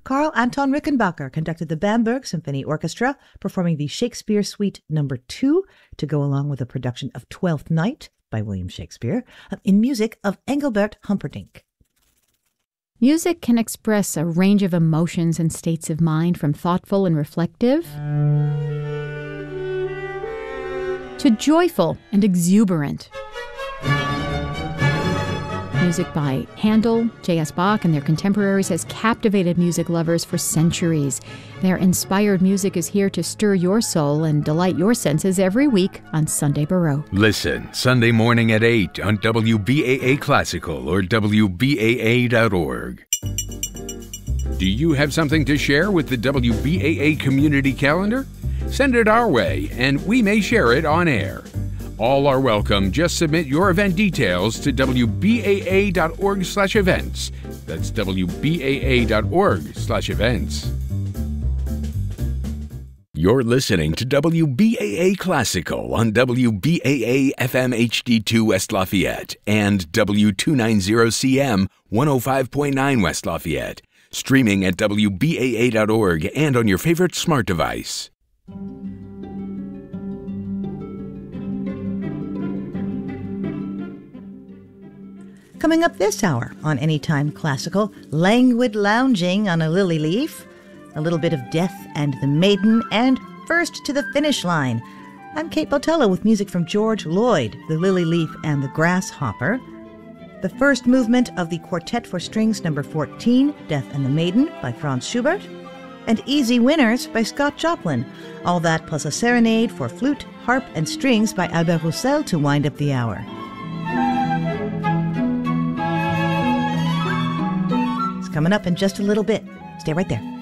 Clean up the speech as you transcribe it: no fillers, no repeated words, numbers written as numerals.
Karl Anton Rickenbacker conducted the Bamberg Symphony Orchestra, performing the Shakespeare Suite No. 2 to go along with a production of Twelfth Night by William Shakespeare, in music of Engelbert Humperdinck. Music can express a range of emotions and states of mind, from thoughtful and reflective to joyful and exuberant. Music by Handel, J.S. Bach, and their contemporaries has captivated music lovers for centuries. Their inspired music is here to stir your soul and delight your senses every week on Sunday Baroque. Listen Sunday morning at 8 on WBAA Classical or WBAA.org. Do you have something to share with the WBAA community calendar? Send it our way, and we may share it on air. All are welcome. Just submit your event details to WBAA.org/events. That's WBAA.org/events. You're listening to WBAA Classical on WBAA FM HD2 West Lafayette and W290CM 105.9 West Lafayette. Streaming at WBAA.org and on your favorite smart device. Coming up this hour on Anytime Classical, languid lounging on a lily leaf, a little bit of Death and the Maiden, and First to the Finish Line. I'm Kate Botello with music from George Lloyd, The Lily Leaf and the Grasshopper, the first movement of the Quartet for Strings No. 14, Death and the Maiden by Franz Schubert, and Easy Winners by Scott Joplin. All that plus a serenade for flute, harp, and strings by Albert Roussel to wind up the hour. Coming up in just a little bit. Stay right there.